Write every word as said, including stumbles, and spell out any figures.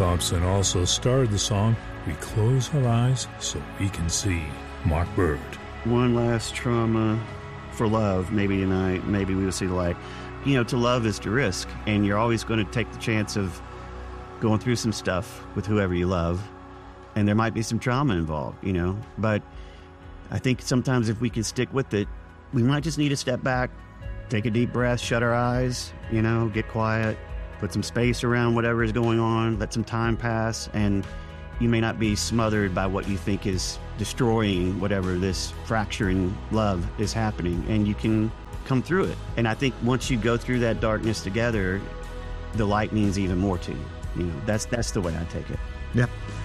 Thompson also starred the song We Close Our Eyes So We Can See. Mark Bird. One last trauma for love, maybe tonight, maybe we will see the light. You know, to love is to risk, and you're always going to take the chance of going through some stuff with whoever you love, and there might be some trauma involved, you know, but I think sometimes if we can stick with it, we might just need to step back, take a deep breath, shut our eyes, you know, get quiet, put some space around whatever is going on, let some time pass, and you may not be smothered by what you think is destroying whatever this fracturing love is happening, and you can come through it. And I think once you go through that darkness together, the light means even more to you. You know, that's that's the way I take it. Yeah.